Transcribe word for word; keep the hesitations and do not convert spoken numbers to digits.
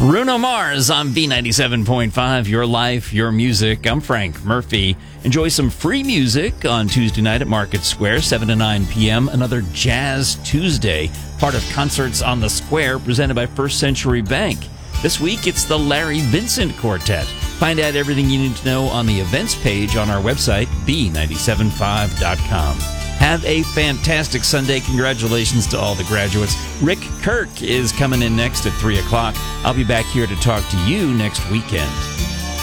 Bruno Mars on B ninety-seven point five, your life, your music. I'm Frank Murphy. Enjoy some free music on Tuesday night at Market Square, seven to nine p.m. Another Jazz Tuesday, part of Concerts on the Square, presented by First Century Bank. This week, it's the Larry Vincent Quartet. Find out everything you need to know on the events page on our website, b nine seven five dot com. Have a fantastic Sunday. Congratulations to all the graduates. Rick Kirk is coming in next at three o'clock. I'll be back here to talk to you next weekend.